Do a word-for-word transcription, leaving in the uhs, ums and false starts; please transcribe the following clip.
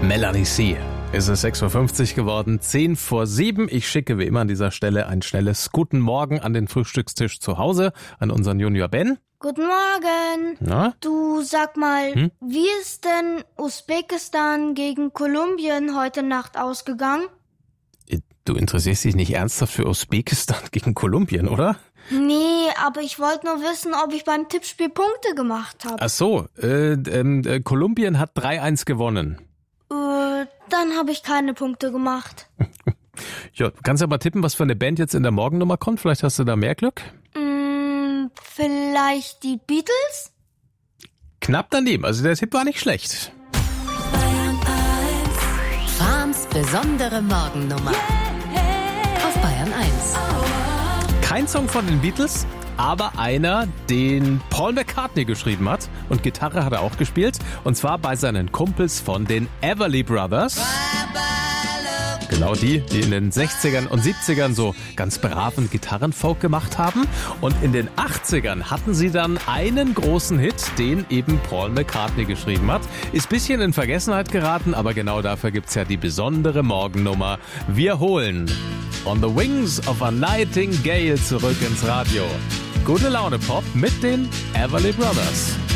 Melanie C. Es ist sechs Uhr fünfzig geworden, zehn vor sieben. Ich schicke wie immer an dieser Stelle ein schnelles Guten Morgen an den Frühstückstisch zu Hause, an unseren Junior Ben. Guten Morgen. Na? Du, sag mal, Hm? wie ist denn Usbekistan gegen Kolumbien heute Nacht ausgegangen? Du interessierst dich nicht ernsthaft für Usbekistan gegen Kolumbien, oder? Nee, aber ich wollte nur wissen, ob ich beim Tippspiel Punkte gemacht habe. Ach so, äh, ähm, äh, Kolumbien hat drei eins gewonnen. Äh, dann habe ich keine Punkte gemacht. Ja, du kannst ja mal tippen, was für eine Band jetzt in der Morgennummer kommt. Vielleicht hast du da mehr Glück. Mm, vielleicht die Beatles? Knapp daneben, also der Tipp war nicht schlecht. Frans besondere Morgennummer auf Bayern eins. Kein Song von den Beatles, aber einer, den Paul McCartney geschrieben hat. Und Gitarre hat er auch gespielt. Und zwar bei seinen Kumpels von den Everly Brothers. Genau die, die in den sechzigern und siebzigern so ganz braven Gitarrenfolk gemacht haben. Und in den achtzigern hatten sie dann einen großen Hit, den eben Paul McCartney geschrieben hat. Ist ein bisschen in Vergessenheit geraten, aber genau dafür gibt's ja die besondere Morgennummer. Wir holen On the Wings of a Nightingale zurück ins Radio. Gute Laune Pop mit den Everly Brothers.